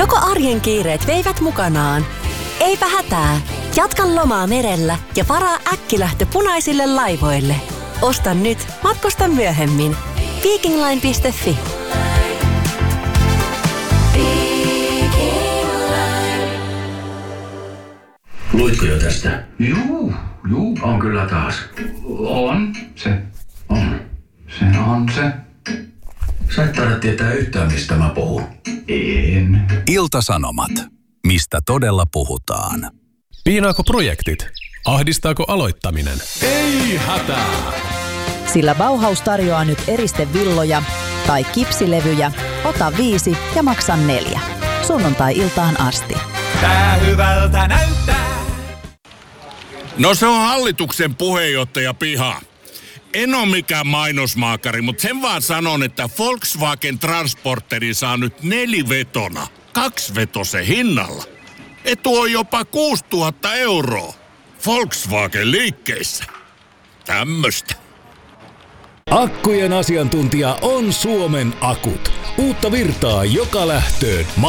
Joko arjen kiireet veivät mukanaan? Eipä hätää. Jatka lomaa merellä ja varaa äkkilähtö punaisille laivoille. Osta nyt, matkusta myöhemmin. Vikingline.fi. Luitko jo tästä? Juu, on kyllä taas. On se. Sä et taida tietää yhtään, mistä mä puhun. En. Ilta-Sanomat. Mistä todella puhutaan? Piinaako projektit? Ahdistaako aloittaminen? Ei hätää! Sillä Bauhaus tarjoaa nyt eristevilloja tai kipsilevyjä. Ota 5 ja maksa 4. Sunnuntai-iltaan asti. Tää hyvältä näyttää. No se on hallituksen puheenjohtaja Piha. En ole mikään mainosmaakari, mutta sen vaan sanon, että Volkswagen Transporteri saa nyt 4-vetona 2-vetosen hinnalla. Etu on jopa 6 000 €. Volkswagen liikkeissä. Tämmöstä. Akkujen asiantuntija on Suomen Akut. Uutta virtaa joka lähtöön.